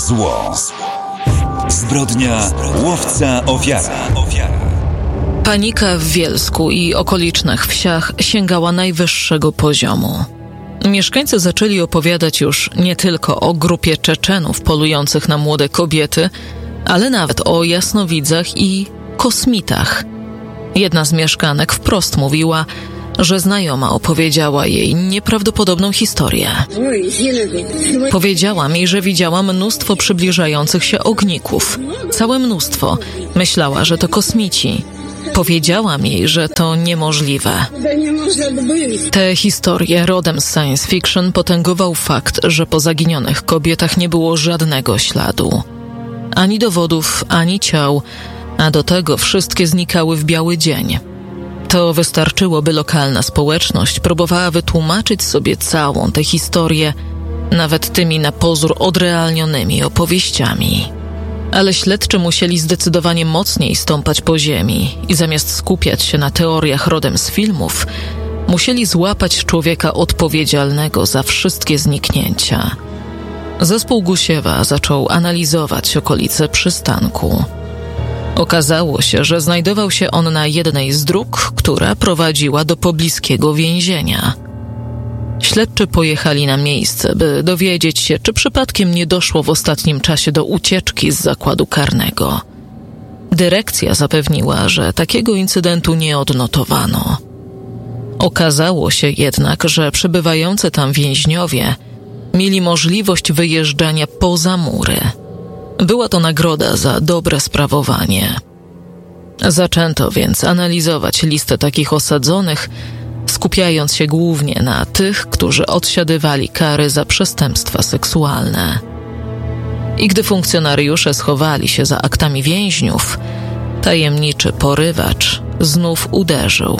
Zło. Zbrodnia łowca ofiara. Panika w Wielsku i okolicznych wsiach sięgała najwyższego poziomu. Mieszkańcy zaczęli opowiadać już nie tylko o grupie Czeczenów polujących na młode kobiety, ale nawet o jasnowidzach i kosmitach. Jedna z mieszkanek wprost mówiła, że znajoma opowiedziała jej nieprawdopodobną historię. Powiedziała mi, że widziała mnóstwo przybliżających się ogników. Całe mnóstwo. Myślała, że to kosmici. Powiedziałam jej, że to niemożliwe. Te historie rodem z science fiction potęgował fakt, że po zaginionych kobietach nie było żadnego śladu. Ani dowodów, ani ciał, a do tego wszystkie znikały w biały dzień. To wystarczyło, by lokalna społeczność próbowała wytłumaczyć sobie całą tę historię, nawet tymi na pozór odrealnionymi opowieściami. Ale śledczy musieli zdecydowanie mocniej stąpać po ziemi i zamiast skupiać się na teoriach rodem z filmów, musieli złapać człowieka odpowiedzialnego za wszystkie zniknięcia. Zespół Gusiewa zaczął analizować okolice przystanku. Okazało się, że znajdował się on na jednej z dróg, która prowadziła do pobliskiego więzienia. Śledczy pojechali na miejsce, by dowiedzieć się, czy przypadkiem nie doszło w ostatnim czasie do ucieczki z zakładu karnego. Dyrekcja zapewniła, że takiego incydentu nie odnotowano. Okazało się jednak, że przebywający tam więźniowie mieli możliwość wyjeżdżania poza mury. Była to nagroda za dobre sprawowanie. Zaczęto więc analizować listę takich osadzonych, skupiając się głównie na tych, którzy odsiadywali kary za przestępstwa seksualne. I gdy funkcjonariusze schowali się za aktami więźniów, tajemniczy porywacz znów uderzył.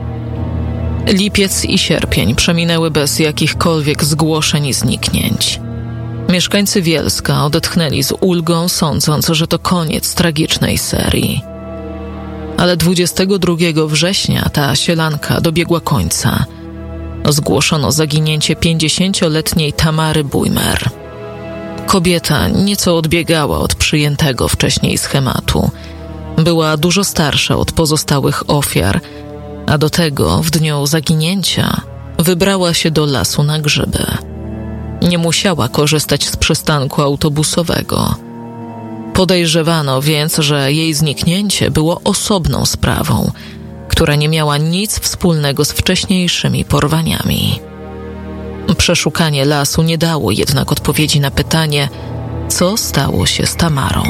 Lipiec i sierpień przeminęły bez jakichkolwiek zgłoszeń i zniknięć. Mieszkańcy Wielska odetchnęli z ulgą, sądząc, że to koniec tragicznej serii. Ale 22 września ta sielanka dobiegła końca. Zgłoszono zaginięcie 50-letniej Tamary Bujmer. Kobieta nieco odbiegała od przyjętego wcześniej schematu. Była dużo starsza od pozostałych ofiar, a do tego w dniu zaginięcia wybrała się do lasu na grzyby. Nie musiała korzystać z przystanku autobusowego. Podejrzewano więc, że jej zniknięcie było osobną sprawą, która nie miała nic wspólnego z wcześniejszymi porwaniami. Przeszukanie lasu nie dało jednak odpowiedzi na pytanie, co stało się z Tamarą.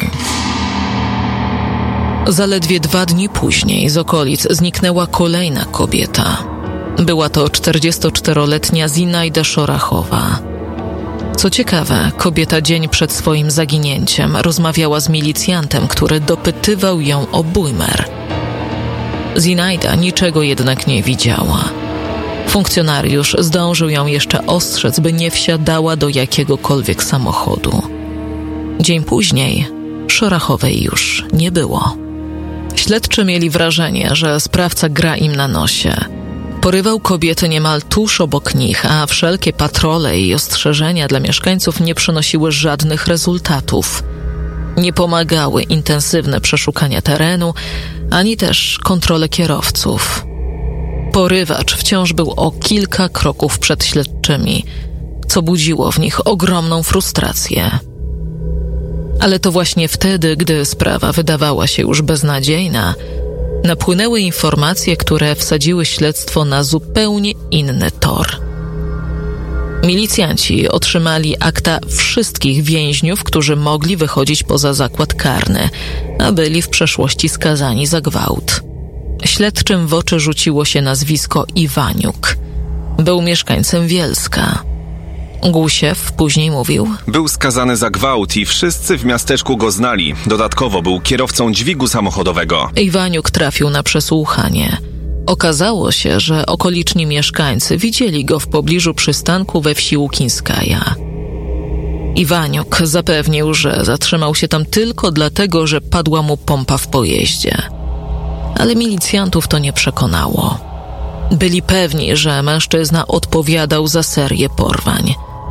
Zaledwie 2 dni później z okolic zniknęła kolejna kobieta. Była to 44-letnia Zinajda Szorachowa. Co ciekawe, kobieta dzień przed swoim zaginięciem rozmawiała z milicjantem, który dopytywał ją o Bujmer. Zinajda niczego jednak nie widziała. Funkcjonariusz zdążył ją jeszcze ostrzec, by nie wsiadała do jakiegokolwiek samochodu. Dzień później Szorachowej już nie było. Śledczy mieli wrażenie, że sprawca gra im na nosie. Porywał kobiety niemal tuż obok nich, a wszelkie patrole i ostrzeżenia dla mieszkańców nie przynosiły żadnych rezultatów. Nie pomagały intensywne przeszukania terenu, ani też kontrole kierowców. Porywacz wciąż był o kilka kroków przed śledczymi, co budziło w nich ogromną frustrację. Ale to właśnie wtedy, gdy sprawa wydawała się już beznadziejna, napłynęły informacje, które wsadziły śledztwo na zupełnie inny tor. Milicjanci otrzymali akta wszystkich więźniów, którzy mogli wychodzić poza zakład karny, a byli w przeszłości skazani za gwałt. Śledczym w oczy rzuciło się nazwisko Iwaniuk. Był mieszkańcem Wielska. Gusiew później mówił: Był skazany za gwałt i wszyscy w miasteczku go znali. Dodatkowo był kierowcą dźwigu samochodowego. Iwaniuk trafił na przesłuchanie. Okazało się, że okoliczni mieszkańcy widzieli go w pobliżu przystanku we wsi Łukińskaja. Iwaniuk zapewnił, że zatrzymał się tam tylko dlatego, że padła mu pompa w pojeździe. Ale milicjantów to nie przekonało. Byli pewni, że mężczyzna odpowiadał za serię porwań.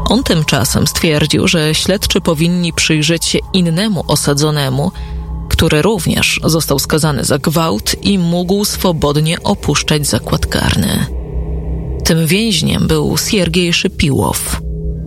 On tymczasem stwierdził, że śledczy powinni przyjrzeć się innemu osadzonemu, który również został skazany za gwałt i mógł swobodnie opuszczać zakład karny. Tym więźniem był Siergiej Szypiłow.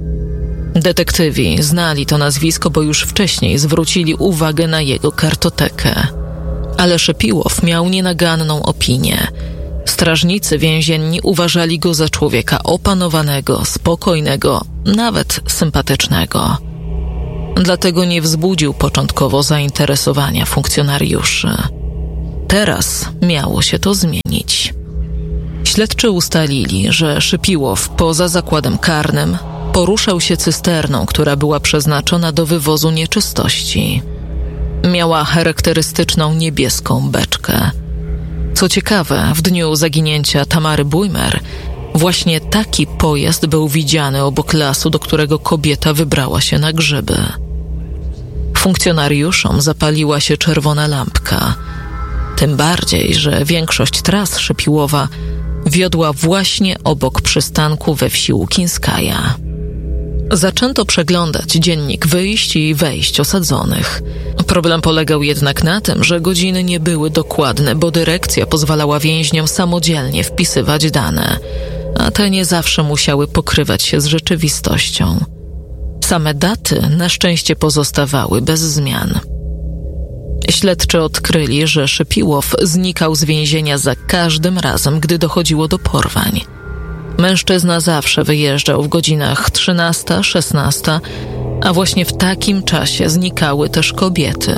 Detektywi znali to nazwisko, bo już wcześniej zwrócili uwagę na jego kartotekę. Ale Szypiłow miał nienaganną opinię. Strażnicy więzienni uważali go za człowieka opanowanego, spokojnego, nawet sympatycznego. Dlatego nie wzbudził początkowo zainteresowania funkcjonariuszy. Teraz miało się to zmienić. Śledczy ustalili, że Szypiłow poza zakładem karnym poruszał się cysterną, która była przeznaczona do wywozu nieczystości. Miała charakterystyczną niebieską beczkę. Co ciekawe, w dniu zaginięcia Tamary Bujmer właśnie taki pojazd był widziany obok lasu, do którego kobieta wybrała się na grzyby. Funkcjonariuszom zapaliła się czerwona lampka. Tym bardziej, że większość tras Szypiłowa wiodła właśnie obok przystanku we wsi Łukińskaja. Zaczęto przeglądać dziennik wyjść i wejść osadzonych. Problem polegał jednak na tym, że godziny nie były dokładne, bo dyrekcja pozwalała więźniom samodzielnie wpisywać dane, a te nie zawsze musiały pokrywać się z rzeczywistością. Same daty na szczęście pozostawały bez zmian. Śledczy odkryli, że Szypiłow znikał z więzienia za każdym razem, gdy dochodziło do porwań. Mężczyzna zawsze wyjeżdżał w godzinach 13-16, a właśnie w takim czasie znikały też kobiety.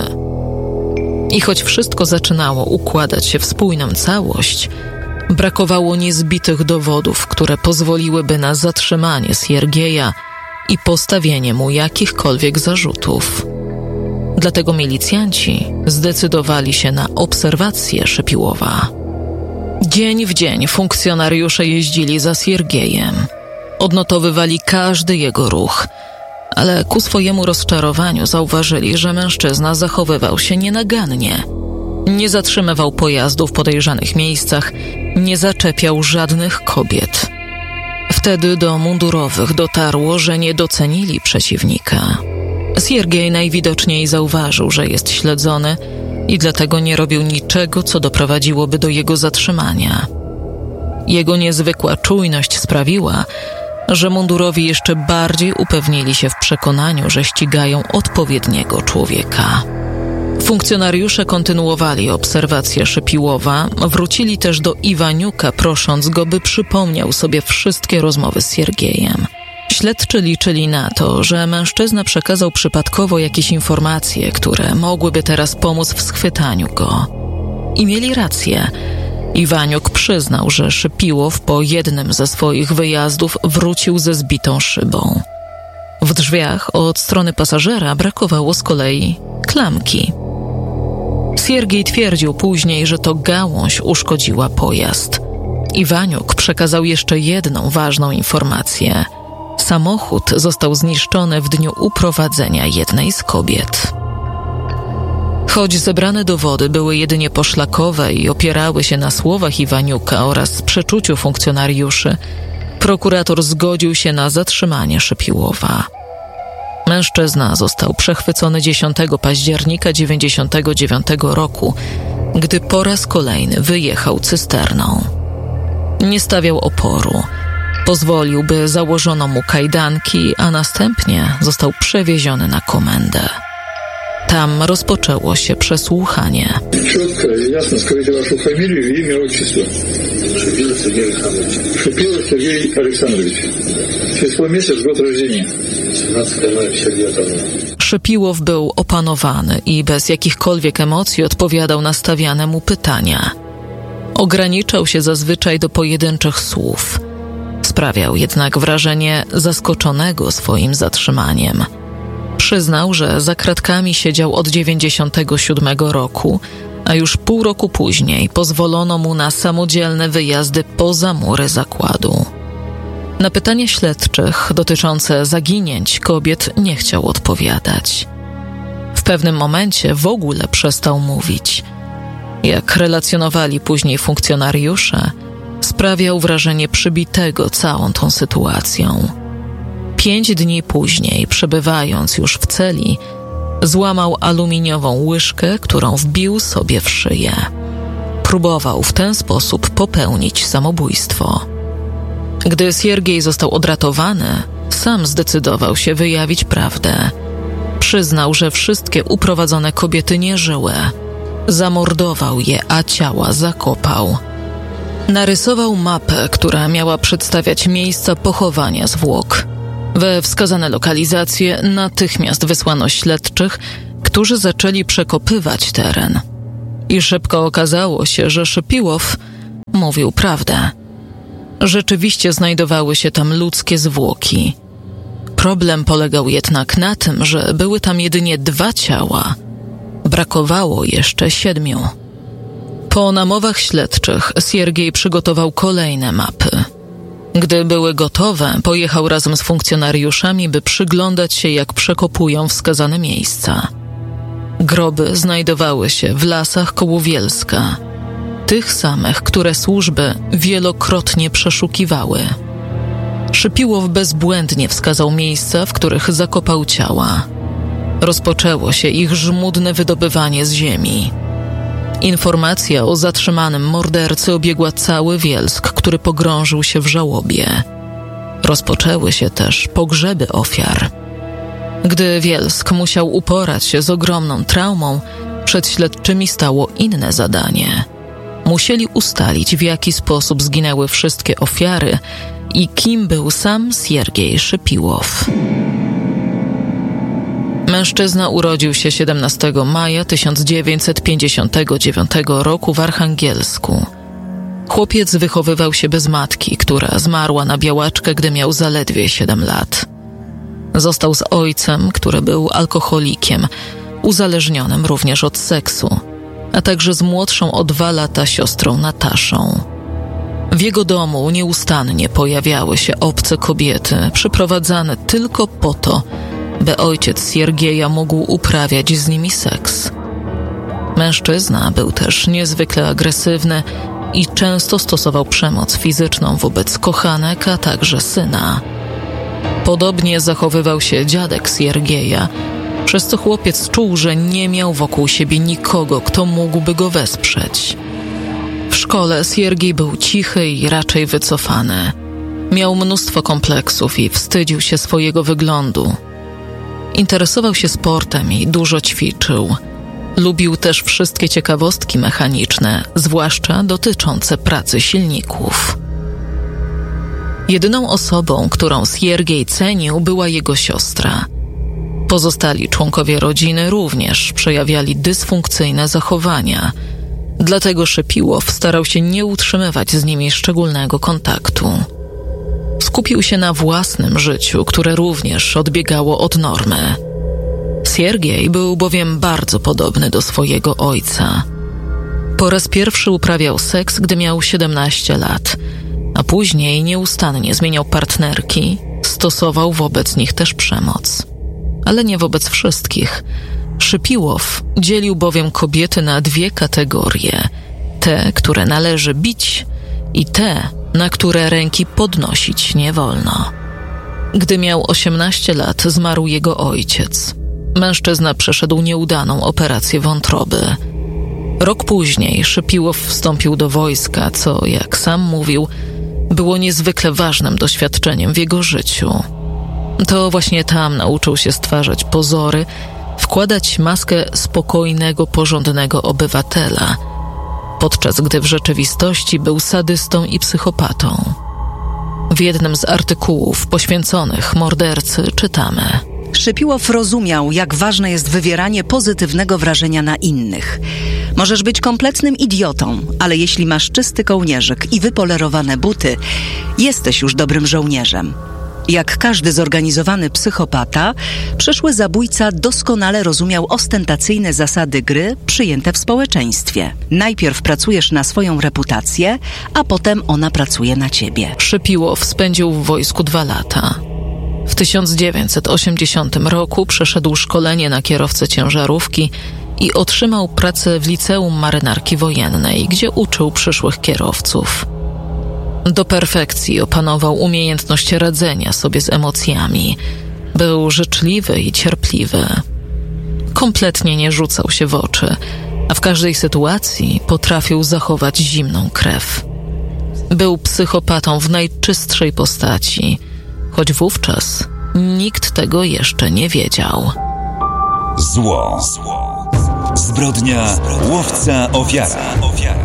I choć wszystko zaczynało układać się w spójną całość, brakowało niezbitych dowodów, które pozwoliłyby na zatrzymanie Siergieja i postawienie mu jakichkolwiek zarzutów. Dlatego milicjanci zdecydowali się na obserwację Szypiłowa. Dzień w dzień funkcjonariusze jeździli za Siergiejem. Odnotowywali każdy jego ruch, ale ku swojemu rozczarowaniu zauważyli, że mężczyzna zachowywał się nienagannie. Nie zatrzymywał pojazdu w podejrzanych miejscach, nie zaczepiał żadnych kobiet. Wtedy do mundurowych dotarło, że nie docenili przeciwnika. Siergiej najwidoczniej zauważył, że jest śledzony i dlatego nie robił niczego, co doprowadziłoby do jego zatrzymania. Jego niezwykła czujność sprawiła, że mundurowi jeszcze bardziej upewnili się w przekonaniu, że ścigają odpowiedniego człowieka. Funkcjonariusze kontynuowali obserwację Szypiłowa, wrócili też do Iwaniuka, prosząc go, by przypomniał sobie wszystkie rozmowy z Siergiejem. Śledczy liczyli na to, że mężczyzna przekazał przypadkowo jakieś informacje, które mogłyby teraz pomóc w schwytaniu go. I mieli rację. Iwaniuk przyznał, że Szypiłow po jednym ze swoich wyjazdów wrócił ze zbitą szybą. W drzwiach od strony pasażera brakowało z kolei klamki. Siergiej twierdził później, że to gałąź uszkodziła pojazd. Iwaniuk przekazał jeszcze jedną ważną informację. Samochód został zniszczony w dniu uprowadzenia jednej z kobiet. Choć zebrane dowody były jedynie poszlakowe i opierały się na słowach Iwaniuka oraz przeczuciu funkcjonariuszy, prokurator zgodził się na zatrzymanie Szypiłowa. Mężczyzna został przechwycony 10 października 1999 roku, gdy po raz kolejny wyjechał cysterną. Nie stawiał oporu. Pozwolił, by założono mu kajdanki, a następnie został przewieziony na komendę. Tam rozpoczęło się przesłuchanie. Четко и ясно скажите вашу фамилию и имя, отчество. Шипилов Сергей Александрович. Шипилов Сергей Александрович. Число, месяц, год рождения. 17 мая 59. Szypiłow był opanowany i bez jakichkolwiek emocji odpowiadał na stawiane mu pytania. Ograniczał się zazwyczaj do pojedynczych słów. Sprawiał jednak wrażenie zaskoczonego swoim zatrzymaniem. Przyznał, że za kratkami siedział od 1997 roku, a już pół roku później pozwolono mu na samodzielne wyjazdy poza mury zakładu. Na pytania śledczych dotyczące zaginięć kobiet nie chciał odpowiadać. W pewnym momencie w ogóle przestał mówić. Jak relacjonowali później funkcjonariusze, sprawiał wrażenie przybitego całą tą sytuacją. 5 dni później, przebywając już w celi, złamał aluminiową łyżkę, którą wbił sobie w szyję. Próbował w ten sposób popełnić samobójstwo. Gdy Siergiej został odratowany, sam zdecydował się wyjawić prawdę. Przyznał, że wszystkie uprowadzone kobiety nie żyły. Zamordował je, a ciała zakopał. Narysował mapę, która miała przedstawiać miejsca pochowania zwłok. We wskazane lokalizacje natychmiast wysłano śledczych, którzy zaczęli przekopywać teren. I szybko okazało się, że Szypiłow mówił prawdę. Rzeczywiście znajdowały się tam ludzkie zwłoki. Problem polegał jednak na tym, że były tam jedynie 2 ciała. Brakowało jeszcze 7. Po namowach śledczych Siergiej przygotował kolejne mapy. Gdy były gotowe, pojechał razem z funkcjonariuszami, by przyglądać się, jak przekopują wskazane miejsca. Groby znajdowały się w lasach koło Wielska, tych samych, które służby wielokrotnie przeszukiwały. Szypiłow bezbłędnie wskazał miejsca, w których zakopał ciała. Rozpoczęło się ich żmudne wydobywanie z ziemi. Informacja o zatrzymanym mordercy obiegła cały Wielsk, który pogrążył się w żałobie. Rozpoczęły się też pogrzeby ofiar. Gdy Wielsk musiał uporać się z ogromną traumą, przed śledczymi stało inne zadanie. Musieli ustalić, w jaki sposób zginęły wszystkie ofiary i kim był sam Siergiej Szypiłow. Mężczyzna urodził się 17 maja 1959 roku w Archangelsku. Chłopiec wychowywał się bez matki, która zmarła na białaczkę, gdy miał zaledwie 7 lat. Został z ojcem, który był alkoholikiem, uzależnionym również od seksu, a także z młodszą o 2 lata siostrą Nataszą. W jego domu nieustannie pojawiały się obce kobiety, przyprowadzane tylko po to, by ojciec Siergieja mógł uprawiać z nimi seks. Mężczyzna był też niezwykle agresywny i często stosował przemoc fizyczną wobec kochanek, a także syna. Podobnie zachowywał się dziadek Siergieja, przez co chłopiec czuł, że nie miał wokół siebie nikogo, kto mógłby go wesprzeć. W szkole Siergiej był cichy i raczej wycofany. Miał mnóstwo kompleksów i wstydził się swojego wyglądu. Interesował się sportem i dużo ćwiczył. Lubił też wszystkie ciekawostki mechaniczne, zwłaszcza dotyczące pracy silników. Jedyną osobą, którą Siergiej cenił, była jego siostra. Pozostali członkowie rodziny również przejawiali dysfunkcyjne zachowania, dlatego Szypiłow starał się nie utrzymywać z nimi szczególnego kontaktu. Skupił się na własnym życiu, które również odbiegało od normy. Siergiej był bowiem bardzo podobny do swojego ojca. Po raz pierwszy uprawiał seks, gdy miał 17 lat, a później nieustannie zmieniał partnerki, stosował wobec nich też przemoc. Ale nie wobec wszystkich. Szypiłow dzielił bowiem kobiety na 2 kategorie. Te, które należy bić i te, na które ręki podnosić nie wolno. Gdy miał 18 lat, zmarł jego ojciec. Mężczyzna przeszedł nieudaną operację wątroby. Rok później Szypiłow wstąpił do wojska, co, jak sam mówił, było niezwykle ważnym doświadczeniem w jego życiu. To właśnie tam nauczył się stwarzać pozory, wkładać maskę spokojnego, porządnego obywatela, podczas gdy w rzeczywistości był sadystą i psychopatą. W jednym z artykułów poświęconych mordercy czytamy: Szypiłow rozumiał, jak ważne jest wywieranie pozytywnego wrażenia na innych. Możesz być kompletnym idiotą, ale jeśli masz czysty kołnierzyk i wypolerowane buty, jesteś już dobrym żołnierzem. Jak każdy zorganizowany psychopata, przyszły zabójca doskonale rozumiał ostentacyjne zasady gry przyjęte w społeczeństwie. Najpierw pracujesz na swoją reputację, a potem ona pracuje na ciebie. Szypiłow spędził w wojsku 2 lata. W 1980 roku przeszedł szkolenie na kierowcę ciężarówki i otrzymał pracę w Liceum Marynarki Wojennej, gdzie uczył przyszłych kierowców. Do perfekcji opanował umiejętność radzenia sobie z emocjami. Był życzliwy i cierpliwy. Kompletnie nie rzucał się w oczy, a w każdej sytuacji potrafił zachować zimną krew. Był psychopatą w najczystszej postaci, choć wówczas nikt tego jeszcze nie wiedział. Zło. Zbrodnia, łowca, ofiara.